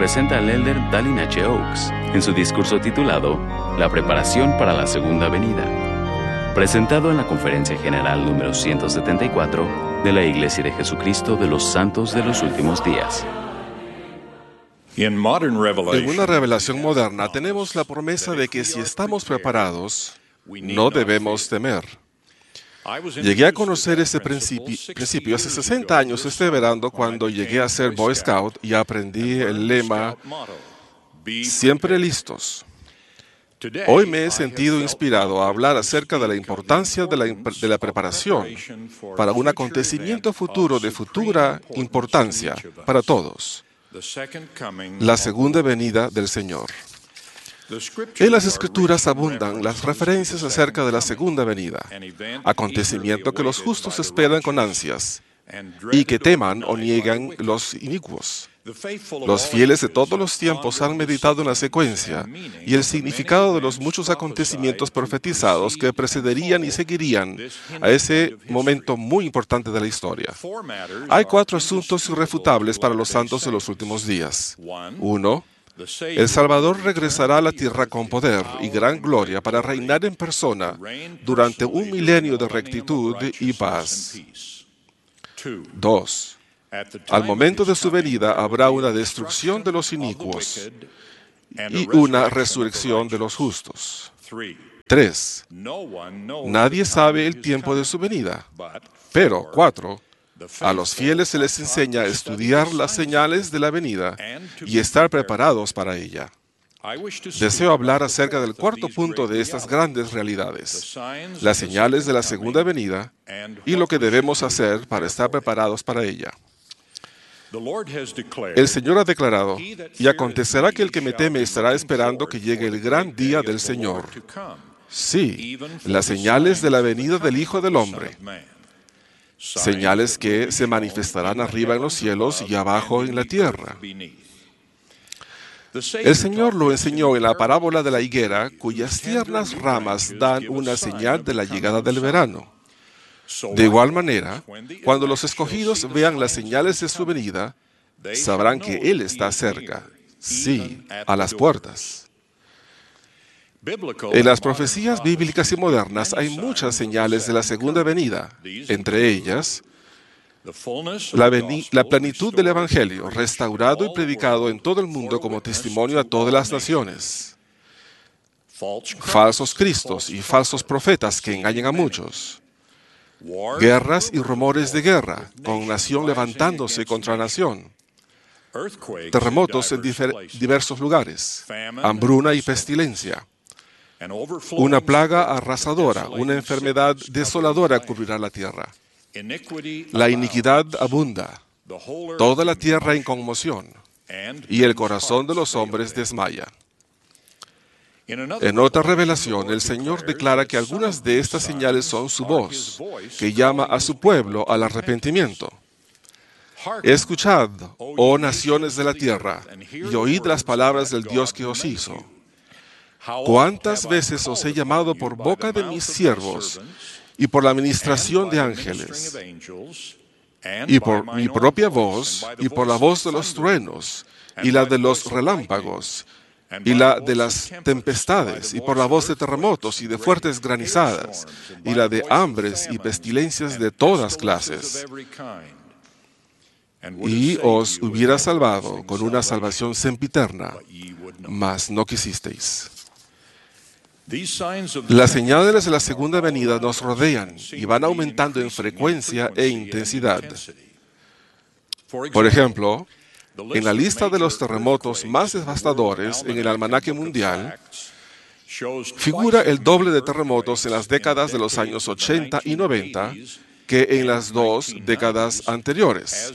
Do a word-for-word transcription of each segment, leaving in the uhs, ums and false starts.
presenta al elder Dallin H. Oaks en su discurso titulado La preparación para la segunda venida, presentado en la Conferencia General número ciento setenta y cuatro de la Iglesia de Jesucristo de los Santos de los Últimos Días. En una revelación moderna tenemos la promesa de que si estamos preparados, no debemos temer. Llegué a conocer ese principio, principio hace sesenta años este verano cuando llegué a ser Boy Scout y aprendí el lema "Siempre listos". Hoy me he sentido inspirado a hablar acerca de la importancia de la, de la preparación para un acontecimiento futuro de futura importancia para todos: la segunda venida del Señor. En las Escrituras abundan las referencias acerca de la segunda venida, acontecimiento que los justos esperan con ansias y que teman o niegan los inicuos. Los fieles de todos los tiempos han meditado en la secuencia y el significado de los muchos acontecimientos profetizados que precederían y seguirían a ese momento muy importante de la historia. Hay cuatro asuntos irrefutables para los santos de los últimos días. Uno, el Salvador regresará a la tierra con poder y gran gloria para reinar en persona durante un milenio de rectitud y paz. Dos, al momento de su venida habrá una destrucción de los inicuos y una resurrección de los justos. Tres, nadie sabe el tiempo de su venida. Pero, cuatro, a los fieles se les enseña a estudiar las señales de la venida y estar preparados para ella. Deseo hablar acerca del cuarto punto de estas grandes realidades, las señales de la segunda venida y lo que debemos hacer para estar preparados para ella. El Señor ha declarado, y acontecerá que el que me teme estará esperando que llegue el gran día del Señor. Sí, las señales de la venida del Hijo del Hombre. Señales que se manifestarán arriba en los cielos y abajo en la tierra. El Señor lo enseñó en la parábola de la higuera, cuyas tiernas ramas dan una señal de la llegada del verano. De igual manera, cuando los escogidos vean las señales de su venida, sabrán que Él está cerca, sí, a las puertas. En las profecías bíblicas y modernas hay muchas señales de la segunda venida, entre ellas la, la plenitud del Evangelio, restaurado y predicado en todo el mundo como testimonio a todas las naciones, falsos cristos y falsos profetas que engañan a muchos, guerras y rumores de guerra, con nación levantándose contra nación, terremotos en diversos lugares, hambruna y pestilencia. Una plaga arrasadora, una enfermedad desoladora cubrirá la tierra. La iniquidad abunda, toda la tierra en conmoción, y el corazón de los hombres desmaya. En otra revelación, el Señor declara que algunas de estas señales son su voz, que llama a su pueblo al arrepentimiento. Escuchad, oh naciones de la tierra, y oíd las palabras del Dios que os hizo. ¿Cuántas veces os he llamado por boca de mis siervos y por la administración de ángeles, y por mi propia voz, y por la voz de los truenos, y la de los relámpagos, y la de las tempestades, y por la voz de terremotos y de fuertes granizadas, y la de hambres y pestilencias de todas clases? Y os hubiera salvado con una salvación sempiterna, mas no quisisteis. Las señales de la segunda venida nos rodean y van aumentando en frecuencia e intensidad. Por ejemplo, en la lista de los terremotos más devastadores en el almanaque mundial, figura el doble de terremotos en las décadas de los años ochenta y noventa que en las dos décadas anteriores.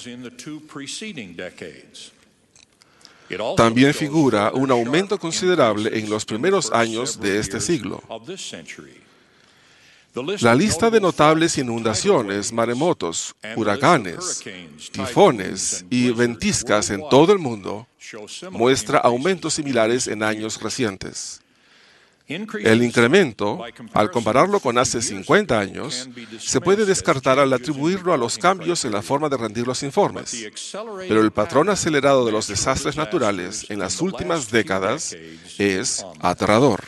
También figura un aumento considerable en los primeros años de este siglo. La lista de notables inundaciones, maremotos, huracanes, tifones y ventiscas en todo el mundo muestra aumentos similares en años recientes. El incremento, al compararlo con hace cincuenta años, se puede descartar al atribuirlo a los cambios en la forma de rendir los informes. Pero el patrón acelerado de los desastres naturales en las últimas décadas es aterrador.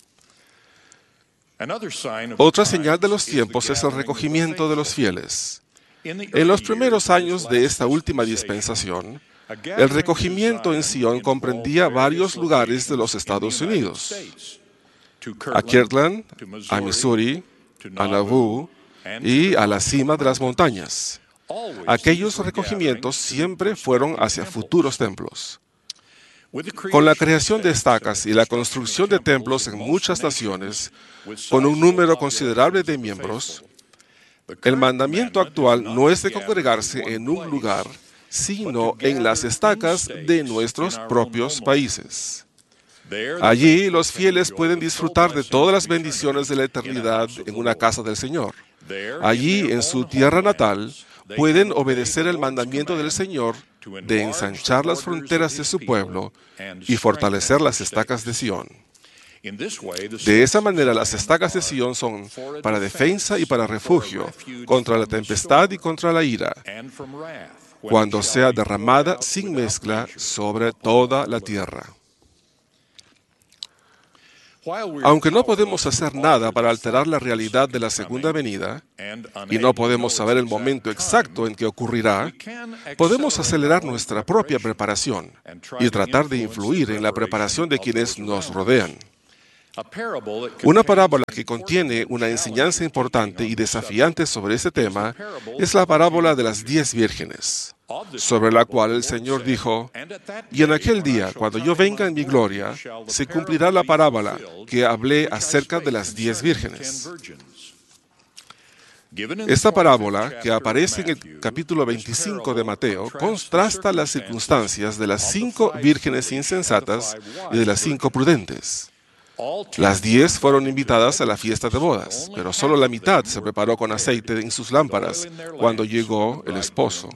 Otra señal de los tiempos es el recogimiento de los fieles. En los primeros años de esta última dispensación, el recogimiento en Sion comprendía varios lugares de los Estados Unidos: a Kirtland, a Missouri, a Nauvoo y a la cima de las montañas. Aquellos recogimientos siempre fueron hacia futuros templos. Con la creación de estacas y la construcción de templos en muchas naciones, con un número considerable de miembros, el mandamiento actual no es de congregarse en un lugar, sino en las estacas de nuestros propios países. Allí los fieles pueden disfrutar de todas las bendiciones de la eternidad en una casa del Señor. Allí, en su tierra natal, pueden obedecer el mandamiento del Señor de ensanchar las fronteras de su pueblo y fortalecer las estacas de Sion. De esa manera, las estacas de Sion son para defensa y para refugio contra la tempestad y contra la ira, cuando sea derramada sin mezcla sobre toda la tierra. Aunque no podemos hacer nada para alterar la realidad de la segunda venida, y no podemos saber el momento exacto en que ocurrirá, podemos acelerar nuestra propia preparación y tratar de influir en la preparación de quienes nos rodean. Una parábola que contiene una enseñanza importante y desafiante sobre este tema es la parábola de las diez vírgenes, sobre la cual el Señor dijo: y en aquel día, cuando yo venga en mi gloria, se cumplirá la parábola que hablé acerca de las diez vírgenes. Esta parábola, que aparece en el capítulo veinticinco de Mateo, contrasta las circunstancias de las cinco vírgenes insensatas y de las cinco prudentes. Las diez fueron invitadas a la fiesta de bodas, pero solo la mitad se preparó con aceite en sus lámparas cuando llegó el esposo.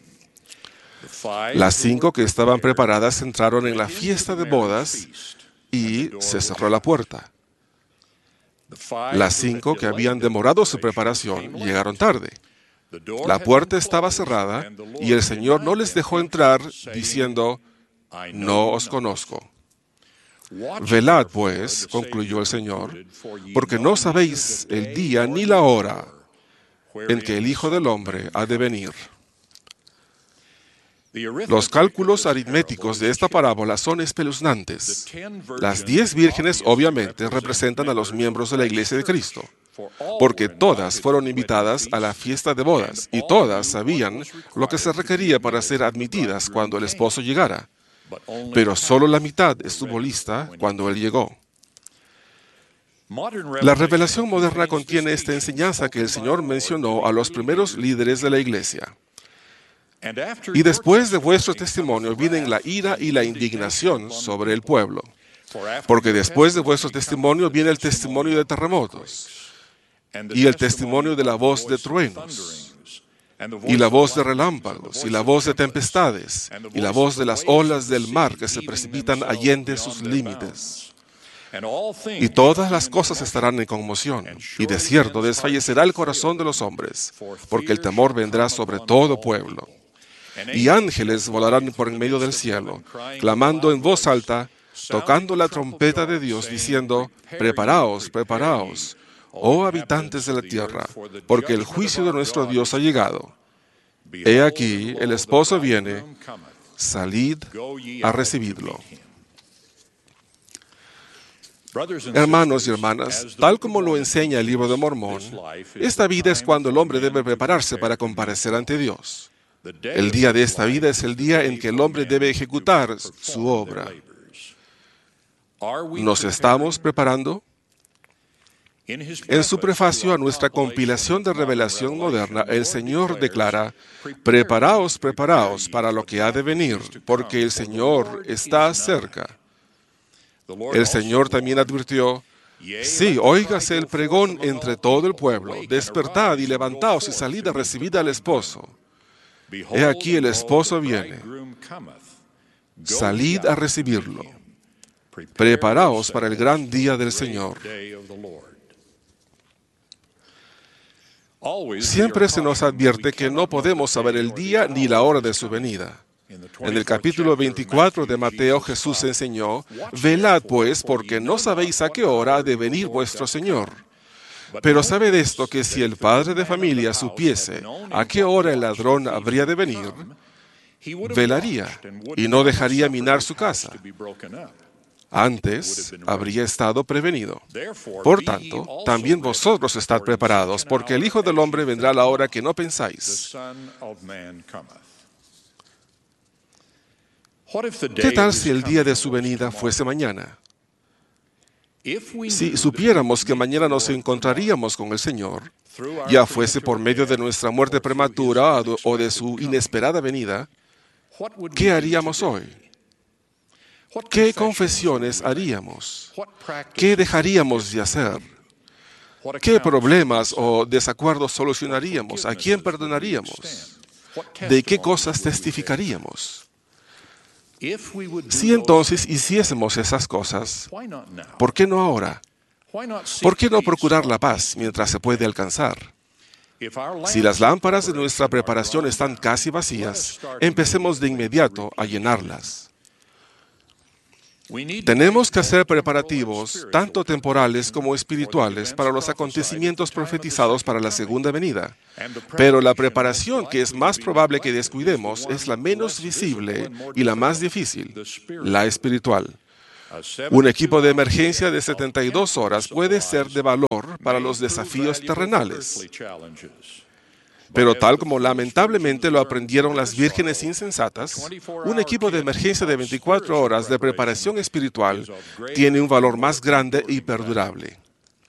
Las cinco que estaban preparadas entraron en la fiesta de bodas y se cerró la puerta. Las cinco que habían demorado su preparación llegaron tarde. La puerta estaba cerrada y el Señor no les dejó entrar diciendo: no os conozco. Velad, pues, concluyó el Señor, porque no sabéis el día ni la hora en que el Hijo del Hombre ha de venir. Los cálculos aritméticos de esta parábola son espeluznantes. Las diez vírgenes obviamente representan a los miembros de la Iglesia de Cristo, porque todas fueron invitadas a la fiesta de bodas y todas sabían lo que se requería para ser admitidas cuando el esposo llegara. Pero solo la mitad estuvo lista cuando él llegó. La revelación moderna contiene esta enseñanza que el Señor mencionó a los primeros líderes de la iglesia. Y después de vuestro testimonio vienen la ira y la indignación sobre el pueblo. Porque después de vuestro testimonio viene el testimonio de terremotos, y el testimonio de la voz de truenos, y la voz de relámpagos, y la voz de tempestades, y la voz de las olas del mar que se precipitan allende sus límites. Y todas las cosas estarán en conmoción, y de cierto desfallecerá el corazón de los hombres, porque el temor vendrá sobre todo pueblo. Y ángeles volarán por en medio del cielo, clamando en voz alta, tocando la trompeta de Dios, diciendo: preparaos, preparaos, oh habitantes de la tierra, porque el juicio de nuestro Dios ha llegado. He aquí, el esposo viene, salid a recibirlo. Hermanos y hermanas, tal como lo enseña el libro de Mormón, esta vida es cuando el hombre debe prepararse para comparecer ante Dios. El día de esta vida es el día en que el hombre debe ejecutar su obra. ¿Nos estamos preparando? En su prefacio a nuestra compilación de revelación moderna, el Señor declara: preparaos, preparaos para lo que ha de venir, porque el Señor está cerca. El Señor también advirtió: sí, óigase el pregón entre todo el pueblo, despertad y levantaos y salid a recibir al esposo. He aquí el esposo viene, salid a recibirlo. Preparaos para el gran día del Señor. Siempre se nos advierte que no podemos saber el día ni la hora de su venida. En el capítulo veinticuatro de Mateo, Jesús enseñó: velad pues, porque no sabéis a qué hora ha de venir vuestro Señor. Pero sabed esto, que si el padre de familia supiese a qué hora el ladrón habría de venir, velaría y no dejaría minar su casa. Antes habría estado prevenido. Por tanto, también vosotros estad preparados, porque el Hijo del Hombre vendrá a la hora que no pensáis. ¿Qué tal si el día de su venida fuese mañana? Si supiéramos que mañana nos encontraríamos con el Señor, ya fuese por medio de nuestra muerte prematura o de su inesperada venida, ¿qué haríamos hoy? ¿Qué confesiones haríamos? ¿Qué dejaríamos de hacer? ¿Qué problemas o desacuerdos solucionaríamos? ¿A quién perdonaríamos? ¿De qué cosas testificaríamos? Si entonces hiciésemos esas cosas, ¿por qué no ahora? ¿Por qué no procurar la paz mientras se puede alcanzar? Si las lámparas de nuestra preparación están casi vacías, empecemos de inmediato a llenarlas. Tenemos que hacer preparativos, tanto temporales como espirituales, para los acontecimientos profetizados para la segunda venida. Pero la preparación que es más probable que descuidemos es la menos visible y la más difícil, la espiritual. Un equipo de emergencia de setenta y dos horas puede ser de valor para los desafíos terrenales. Pero tal como lamentablemente lo aprendieron las vírgenes insensatas, un equipo de emergencia de veinticuatro horas de preparación espiritual tiene un valor más grande y perdurable.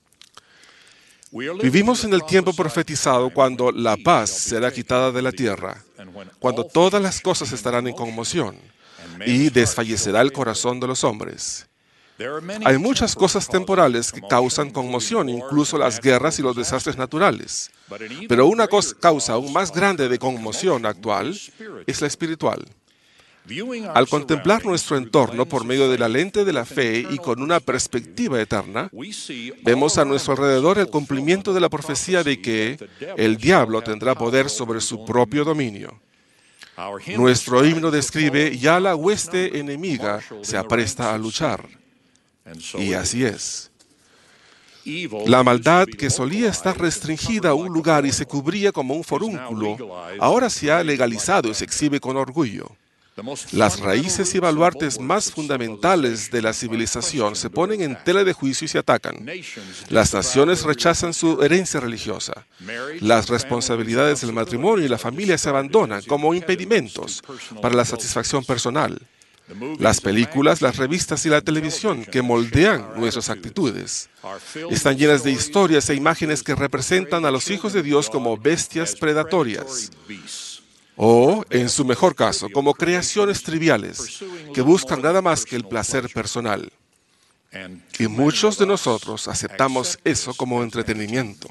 Vivimos en el tiempo profetizado cuando la paz será quitada de la tierra, cuando todas las cosas estarán en conmoción y desfallecerá el corazón de los hombres. Hay muchas cosas temporales que causan conmoción, incluso las guerras y los desastres naturales. Pero una cosa, causa aún más grande de conmoción actual es la espiritual. Al contemplar nuestro entorno por medio de la lente de la fe y con una perspectiva eterna, vemos a nuestro alrededor el cumplimiento de la profecía de que el diablo tendrá poder sobre su propio dominio. Nuestro himno describe: ya la hueste enemiga se apresta a luchar. Y así es. La maldad, que solía estar restringida a un lugar y se cubría como un forúnculo, ahora se ha legalizado y se exhibe con orgullo. Las raíces y baluartes más fundamentales de la civilización se ponen en tela de juicio y se atacan. Las naciones rechazan su herencia religiosa. Las responsabilidades del matrimonio y la familia se abandonan como impedimentos para la satisfacción personal. Las películas, las revistas y la televisión, que moldean nuestras actitudes, están llenas de historias e imágenes que representan a los hijos de Dios como bestias predatorias, o, en su mejor caso, como creaciones triviales que buscan nada más que el placer personal. Y muchos de nosotros aceptamos eso como entretenimiento.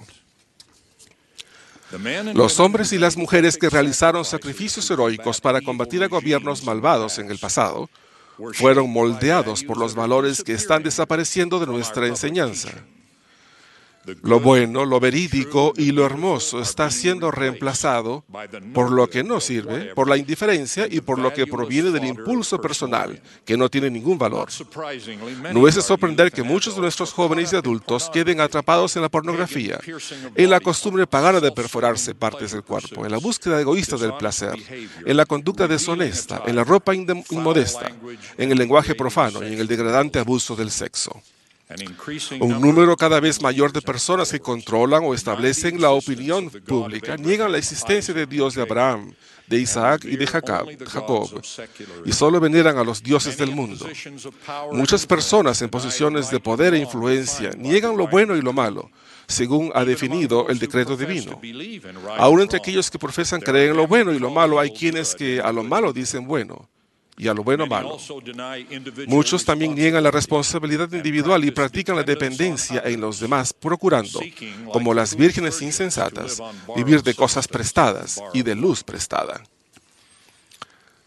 Los hombres y las mujeres que realizaron sacrificios heroicos para combatir a gobiernos malvados en el pasado fueron moldeados por los valores que están desapareciendo de nuestra enseñanza. Lo bueno, lo verídico y lo hermoso está siendo reemplazado por lo que no sirve, por la indiferencia y por lo que proviene del impulso personal, que no tiene ningún valor. No es de sorprender que muchos de nuestros jóvenes y adultos queden atrapados en la pornografía, en la costumbre pagana de perforarse partes del cuerpo, en la búsqueda egoísta del placer, en la conducta deshonesta, en la ropa inmodesta, en el lenguaje profano y en el degradante abuso del sexo. Un número cada vez mayor de personas que controlan o establecen la opinión pública niegan la existencia de Dios de Abraham, de Isaac y de Jacob, y solo veneran a los dioses del mundo. Muchas personas en posiciones de poder e influencia niegan lo bueno y lo malo, según ha definido el decreto divino. Aún entre aquellos que profesan creer en lo bueno y lo malo, hay quienes que a lo malo dicen bueno, y a lo bueno malo. Muchos también niegan la responsabilidad individual y practican la dependencia en los demás, procurando, como las vírgenes insensatas, vivir de cosas prestadas y de luz prestada.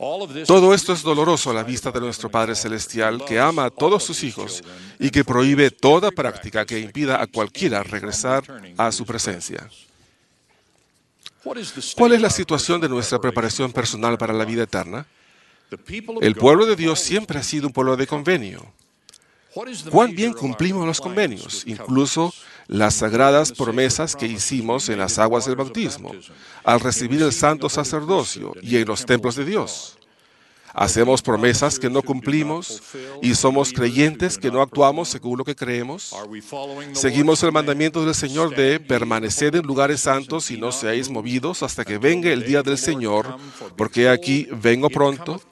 Todo esto es doloroso a la vista de nuestro Padre Celestial, que ama a todos sus hijos y que prohíbe toda práctica que impida a cualquiera regresar a su presencia. ¿Cuál es la situación de nuestra preparación personal para la vida eterna? El pueblo de Dios siempre ha sido un pueblo de convenio. ¿Cuán bien cumplimos los convenios, incluso las sagradas promesas que hicimos en las aguas del bautismo, al recibir el santo sacerdocio y en los templos de Dios? ¿Hacemos promesas que no cumplimos y somos creyentes que no actuamos según lo que creemos? ¿Seguimos el mandamiento del Señor de permaneced en lugares santos y no seáis movidos hasta que venga el día del Señor, porque aquí vengo pronto?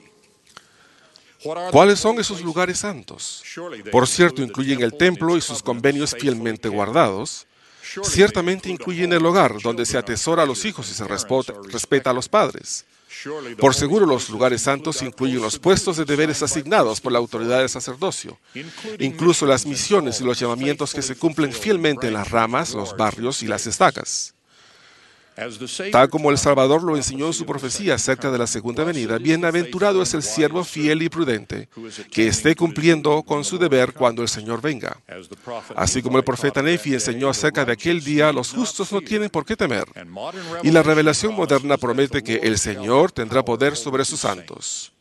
¿Cuáles son esos lugares santos? Por cierto, incluyen el templo y sus convenios fielmente guardados. Ciertamente incluyen el hogar, donde se atesora a los hijos y se respeta a los padres. Por seguro, los lugares santos incluyen los puestos de deberes asignados por la autoridad del sacerdocio, incluso las misiones y los llamamientos que se cumplen fielmente en las ramas, los barrios y las estacas. Tal como el Salvador lo enseñó en su profecía acerca de la segunda venida, bienaventurado es el siervo fiel y prudente, que esté cumpliendo con su deber cuando el Señor venga. Así como el profeta Nefi enseñó acerca de aquel día, los justos no tienen por qué temer. Y la revelación moderna promete que el Señor tendrá poder sobre sus santos.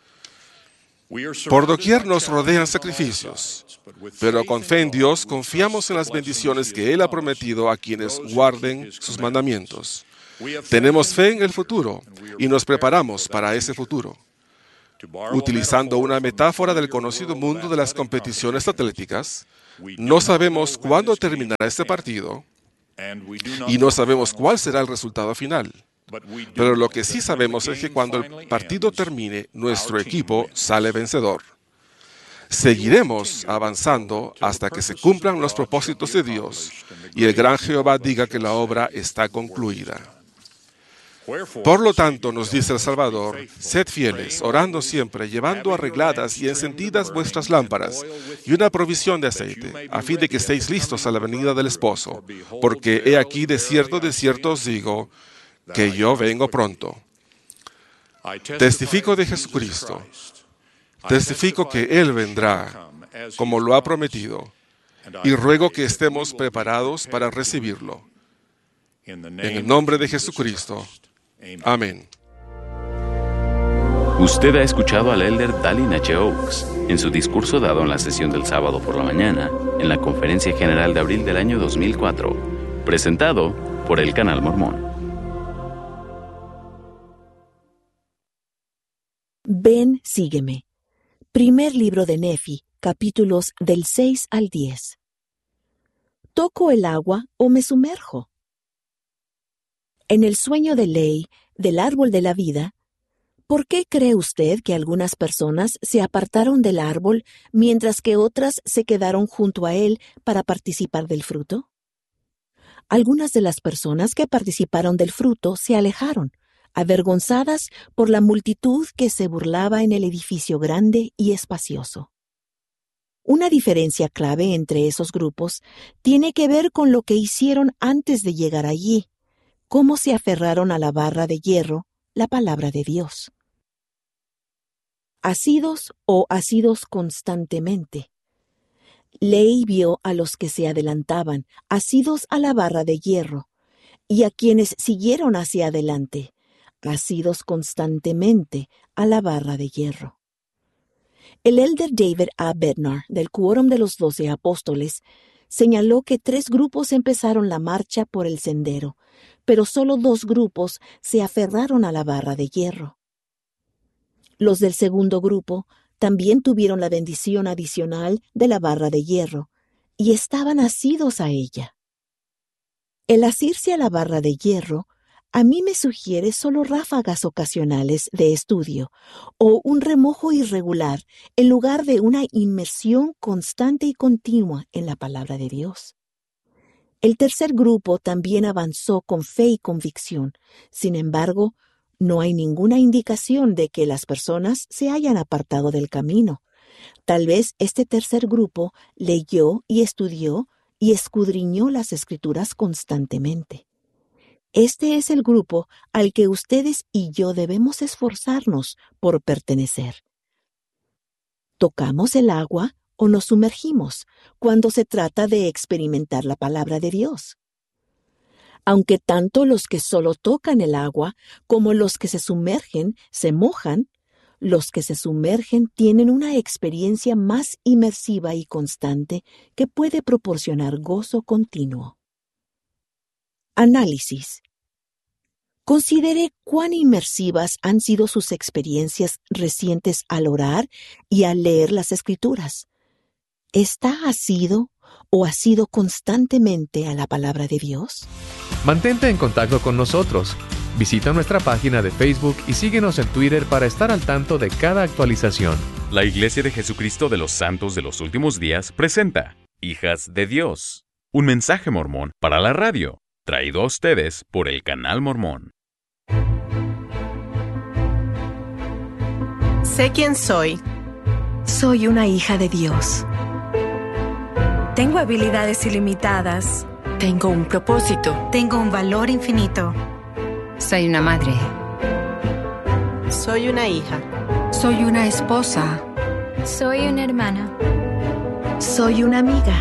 Por doquier nos rodean sacrificios, pero con fe en Dios confiamos en las bendiciones que Él ha prometido a quienes guarden sus mandamientos. Tenemos fe en el futuro y nos preparamos para ese futuro. Utilizando una metáfora del conocido mundo de las competiciones atléticas, no sabemos cuándo terminará este partido y no sabemos cuál será el resultado final. Pero lo que sí sabemos es que cuando el partido termine, nuestro equipo sale vencedor. Seguiremos avanzando hasta que se cumplan los propósitos de Dios y el gran Jehová diga que la obra está concluida. Por lo tanto, nos dice el Salvador, sed fieles, orando siempre, llevando arregladas y encendidas vuestras lámparas y una provisión de aceite, a fin de que estéis listos a la venida del esposo, porque he aquí de cierto, de cierto os digo, que yo vengo pronto. Testifico de Jesucristo. Testifico que Él vendrá, como lo ha prometido, y ruego que estemos preparados para recibirlo. En el nombre de Jesucristo. Amén. Usted ha escuchado al elder Dallin H. Oaks en su discurso dado en la sesión del sábado por la mañana en la Conferencia General de abril del año dos mil cuatro, presentado por el Canal Mormón. Ven, sígueme. Primer libro de Nefi, capítulos del seis al diez. ¿Toco el agua o me sumerjo? En el sueño de ley del árbol de la vida, ¿por qué cree usted que algunas personas se apartaron del árbol mientras que otras se quedaron junto a él para participar del fruto? Algunas de las personas que participaron del fruto se alejaron, avergonzadas por la multitud que se burlaba en el edificio grande y espacioso. Una diferencia clave entre esos grupos tiene que ver con lo que hicieron antes de llegar allí, cómo se aferraron a la barra de hierro, la palabra de Dios. Asidos o asidos constantemente. Ley vio a los que se adelantaban, asidos a la barra de hierro, y a quienes siguieron hacia adelante, asidos constantemente a la barra de hierro. El elder David A. Bednar, del Quórum de los Doce Apóstoles, señaló que tres grupos empezaron la marcha por el sendero, pero solo dos grupos se aferraron a la barra de hierro. Los del segundo grupo también tuvieron la bendición adicional de la barra de hierro, y estaban asidos a ella. El asirse a la barra de hierro a mí me sugiere solo ráfagas ocasionales de estudio o un remojo irregular en lugar de una inmersión constante y continua en la palabra de Dios. El tercer grupo también avanzó con fe y convicción. Sin embargo, no hay ninguna indicación de que las personas se hayan apartado del camino. Tal vez este tercer grupo leyó y estudió y escudriñó las Escrituras constantemente. Este es el grupo al que ustedes y yo debemos esforzarnos por pertenecer. ¿Tocamos el agua o nos sumergimos cuando se trata de experimentar la palabra de Dios? Aunque tanto los que solo tocan el agua como los que se sumergen se mojan, los que se sumergen tienen una experiencia más inmersiva y constante que puede proporcionar gozo continuo. Análisis. Considere cuán inmersivas han sido sus experiencias recientes al orar y al leer las Escrituras. ¿Está asido o asido constantemente a la palabra de Dios? Mantente en contacto con nosotros. Visita nuestra página de Facebook y síguenos en Twitter para estar al tanto de cada actualización. La Iglesia de Jesucristo de los Santos de los Últimos Días presenta Hijas de Dios, un mensaje mormón para la radio, traído a ustedes por el Canal Mormón. Sé quién soy. Soy una hija de Dios. Tengo habilidades ilimitadas. Tengo un propósito. Tengo un valor infinito. Soy una madre. Soy una hija. Soy una esposa. Soy una hermana. Soy una amiga.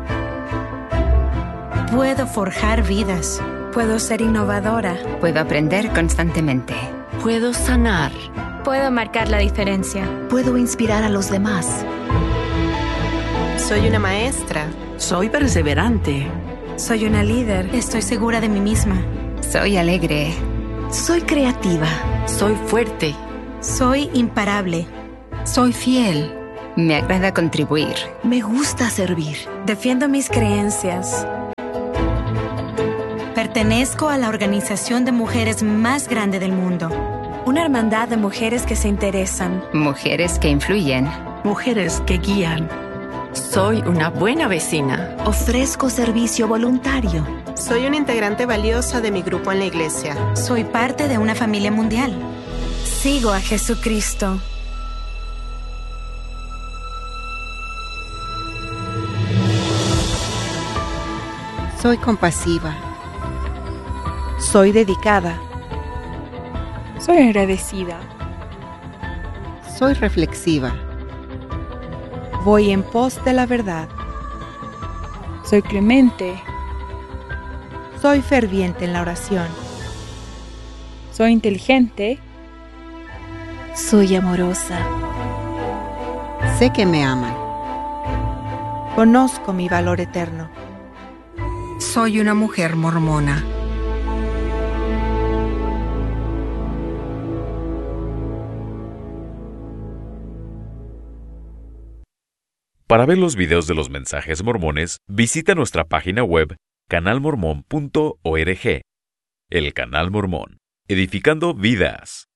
Puedo forjar vidas. Puedo ser innovadora. Puedo aprender constantemente. Puedo sanar. Puedo marcar la diferencia. Puedo inspirar a los demás. Soy una maestra. Soy perseverante. Soy una líder. Estoy segura de mí misma. Soy alegre. Soy creativa. Soy fuerte. Soy imparable. Soy fiel. Me agrada contribuir. Me gusta servir. Defiendo mis creencias. Pertenezco a la organización de mujeres más grande del mundo. Una hermandad de mujeres que se interesan. Mujeres que influyen. Mujeres que guían. Soy una buena vecina. Ofrezco servicio voluntario. Soy una integrante valiosa de mi grupo en la iglesia. Soy parte de una familia mundial. Sigo a Jesucristo. Soy compasiva. Soy dedicada. Soy agradecida. Soy reflexiva. Voy en pos de la verdad. Soy clemente. Soy ferviente en la oración. Soy inteligente. Soy amorosa. Sé que me aman. Conozco mi valor eterno. Soy una mujer mormona. Para ver los videos de los mensajes mormones, visita nuestra página web canal mormón punto org. El Canal Mormón, edificando vidas.